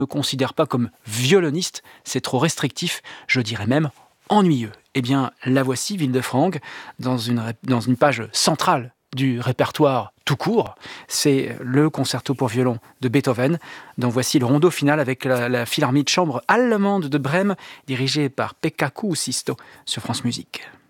me considère pas comme violoniste, c'est trop restrictif, je dirais même ennuyeux. Eh bien, la voici, Ville de Frangue, dans une page centrale du répertoire tout court. C'est le concerto pour violon de Beethoven, dont voici le rondo final avec la Philharmonie de chambre allemande de Brême, dirigée par Pekka Kuusisto sur France Musique.